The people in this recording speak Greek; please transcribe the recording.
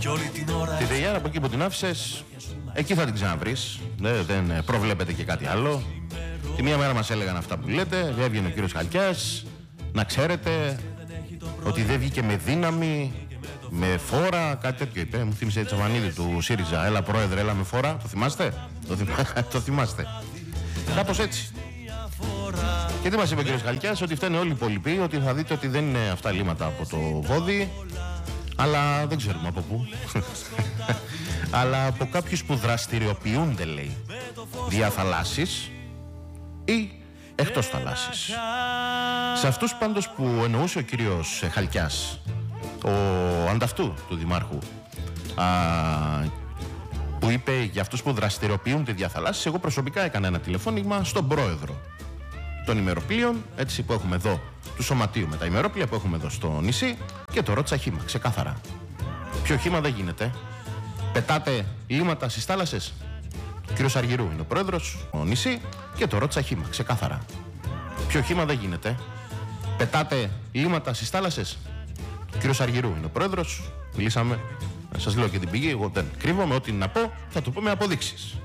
Τη Δεγιάρα από εκεί που την άφησες, εκεί θα την ξαναβρεις. Δεν προβλέπετε και κάτι άλλο. Τη μία μέρα μας έλεγαν αυτά που λέτε, έβγαινε ο κύριος Χαλκιάς. Να ξέρετε ότι δεν βγήκε με δύναμη, με φόρα, κάτι τέτοιο είπε. Μου θύμισε η Τσαβανίδη του ΣΥΡΙΖΑ. Έλα πρόεδρε, έλα με φόρα. Το θυμάστε? Το θυμάστε. Κάπως έτσι. Και τι μας είπε ο κύριος Χαλκιάς? Ότι φταίνε όλοι οι υπόλοιποι, ότι θα δείτε ότι δεν είναι αυτά λύματα από το βόδι, αλλά δεν ξέρουμε από πού. Αλλά από κάποιους που δραστηριοποιούνται, λέει, δια θαλάσσης ή εκτός θαλάσσης. Σε αυτούς πάντως που εννοούσε ο κύριος Χαλκιάς, ο ανταυτού του Δημάρχου, που είπε για αυτούς που δραστηριοποιούνται δια θαλάσσης, εγώ προσωπικά έκανα ένα τηλεφώνημα στον πρόεδρο των ημεροπλοίων, έτσι που έχουμε εδώ, του σωματείου με τα ημερόπλοια που έχουμε εδώ στο νησί, και το ρώτησα χήμα, ξεκάθαρα. Πιο χήμα δεν γίνεται. Πετάτε λίματα στις θάλασσες? Ο κύριος Αργυρού είναι ο πρόεδρος στο νησί και το ρώτησα χήμα, ξεκάθαρα. Πιο χήμα δεν γίνεται. Πετάτε λίματα στις θάλασσες? Ο κύριος Αργυρού είναι ο πρόεδρος. Μιλήσαμε, σας λέω και την πηγή, εγώ δεν κρύβομαι, ό,τι να πω θα το πω με αποδείξεις.